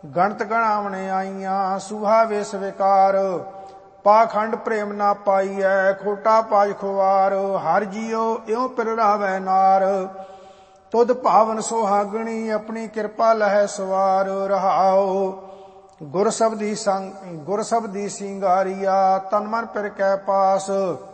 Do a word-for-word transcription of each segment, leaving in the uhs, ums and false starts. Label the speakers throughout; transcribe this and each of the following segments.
Speaker 1: ਗਣਤ ਗਣਾਵਣੇ ਆਈਆਂ ਸੁਹਾ ਵੇਸ ਵਿਕਾਰ। ਪਾਖੰਡ ਪ੍ਰੇਮ ਨਾ ਪਾਈਐ ਖੋਟਾ ਪਾਜ ਖੁਆਰ। ਹਰ ਜੀਉ ਇਉ ਪਿਰ ਰਾਵੈ ਨਾਰ। ਤੁਧ ਭਾਵਨ ਸੁਹਾਗਣੀ ਆਪਣੀ ਕਿਰਪਾ ਲਹੈ ਸਵਾਰ। ਰਹਾਉ ਗੁਰ ਸਬਦੀ ਸੰਗ ਗੁਰ ਸਬਦੀ ਸਿੰਗਾਰੀਆ ਤਨ ਮਨ ਪਿਰ ਕੈ ਪਾਸ।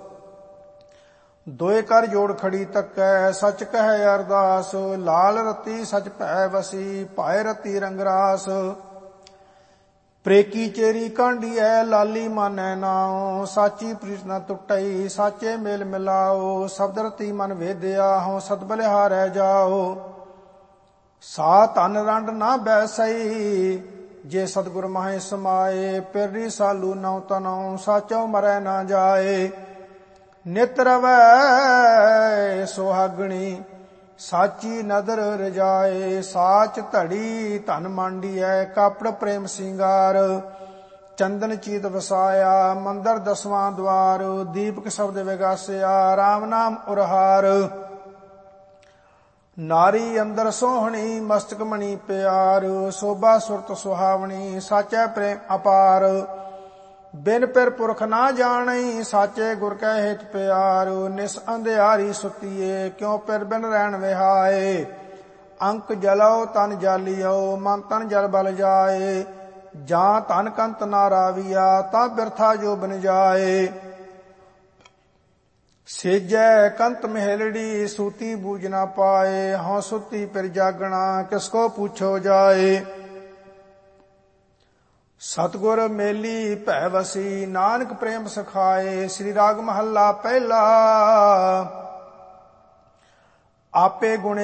Speaker 1: ਦੋਏ ਕਰ ਜੋੜ ਖੜੀ ਤੱਕੈ ਸਚ ਕਹਿ ਅਰਦਾਸ। ਲਾਲ ਰਤੀ ਸਚ ਭੈ ਵਸੀ ਭਾਏ ਰਤੀ ਰੰਗਰਾਸ। ਪ੍ਰੇਕੀ ਚੇਰੀ ਕਾਂਡੀਐ ਲਾਲੀ ਮਾਨੈ ਨਾਉ। ਸਾਚੀ ਪ੍ਰੀਤ ਨ ਟੁੱਟਈ ਸਾਚੇ ਮੇਲ ਮਿਲਾਓ। ਸ਼ਬਦ ਰਤੀ ਮਨ ਵੇਦਿਆ ਹਉ ਸਦ ਬਲਿਹਾਰੈ ਜਾਓ। ਸਾ ਧਨ ਰੰਡ ਨਾ ਬੈਸਈ ਜੇ ਸਤਿਗੁਰ ਮਾਹੇ ਸਮਾਏ। ਪਿਰਰੀ ਸਾਲੂ ਨਉ ਤਨਉ ਸਾਚੋ ਮਰੈ ਨਾ ਜਾਏ। ਨਿਤ ਰਵੈ ਸੁਹਾਗਣੀ ਸਾਚੀ ਨਦਰ ਰਜਾਏ। ਸਾਚ ਧੜੀ ਧਨ ਮਾਂਡੀਐ ਕਾਪੜ ਪ੍ਰੇਮ ਸਿੰਗਾਰ। ਚੰਦਨ ਚੀਤ ਵਸਾਇਆ ਮੰਦਰ ਦਸਵਾਂ ਦਵਾਰ। ਦੀਪਕ ਸ਼ਬਦ ਵਿਗਾਸਿਆ ਰਾਮ ਨਾਮ ਉਰਹਾਰ। ਨਾਰੀ ਅੰਦਰ ਸੋਹਣੀ ਮਸਤਕ ਮਣੀ ਪਿਆਰ। ਸੋਭਾ ਸੁਰਤ ਸੁਹਾਵਣੀ ਸਾਚੈ ਪ੍ਰੇਮ ਅਪਾਰ। ਬਿਨ ਪਿਰ ਪੁਰਖ ਨਾ ਜਾਣਈ ਸਾਚੇ ਗੁਰ ਕੈ ਹਿਤ ਪਿਆਰ। ਨਿਸ ਅੰਧਿਆਰੀ ਸੁਤੀਏ ਕਿਉ ਪਿਰ ਬਿਨ ਰਹਿਣ ਵਿਹਾਏ। ਅੰਕ ਜਲਉ ਤਨ ਜਾਲੀਓ ਮਨ ਤਨ ਜਲ ਬਲ ਜਾਏ। ਜਾਂ ਧਨ ਕੰਤ ਨਾ ਰਾਵੀਆ ਤਾਂ ਬਿਰਥਾ ਜੋ ਬਨ ਜਾਏ। ਸੇਜੈ ਕੰਤ ਮਹਿਲੜੀ ਸੂਤੀ ਬੂਝ ਨਾ ਪਾਏ। ਹਉ ਸੁਤੀ ਪਿਰ ਜਾਗਣਾ ਕਿਸ ਕੋ ਪੁੱਛੋ ਜਾਏ। ਸਤਿਗੁਰ ਮੇਲੀ ਭੈ ਵਸੀ ਨਾਨਕ ਪ੍ਰੇਮ ਸਿਖਾਏ। ਸ੍ਰੀ ਰਾਗ ਮਹੱਲਾ ਪਹਿਲਾ। ਆਪੇ ਗੁਣ